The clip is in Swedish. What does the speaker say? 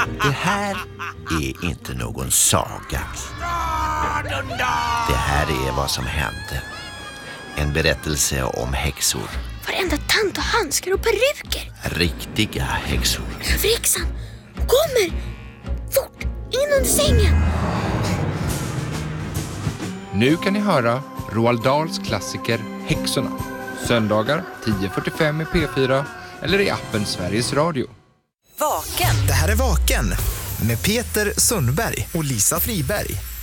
Det här är inte någon saga. Det här är vad som hände. En berättelse om häxor. Varenda tant och handskar och peruker. Riktiga häxor. Överhäxan kommer! Fort, in under sängen! Nu kan ni höra Roald Dahls klassiker Häxorna. Söndagar 10:45 i P4 eller i appen Sveriges Radio. Vaken. Det här är Vaken med Peter Sundberg och Lisa Friberg.